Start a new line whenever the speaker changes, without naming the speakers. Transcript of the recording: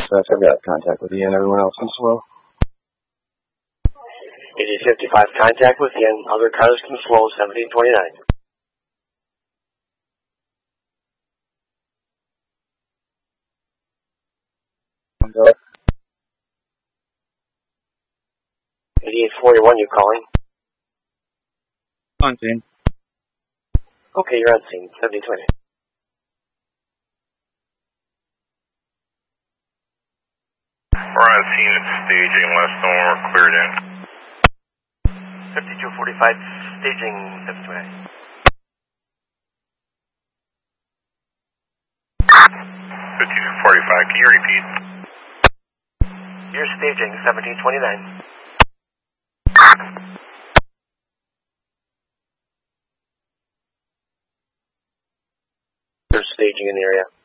I've got contact with Ian. Everyone else is slow.
8055, contact with Ian. Other cars can slow, 1729.
Go.
8841, you calling?
On scene.
Okay, you're on scene, 1720.
We're on scene at staging, less than we're cleared in.
5245, staging, 1720.
5245, can you repeat?
You're staging, 1729. There's staging in the area.